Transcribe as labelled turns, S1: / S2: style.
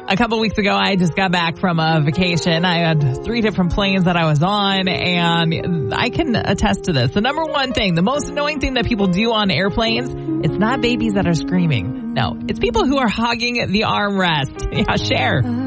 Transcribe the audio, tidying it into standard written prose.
S1: A couple weeks ago, I just got back from a vacation. I had 3 different planes that I was on, and I can attest to this. The number one thing, the most annoying thing that people do on airplanes, it's not babies that are screaming. No, it's people who are hogging the armrest. Yeah, share.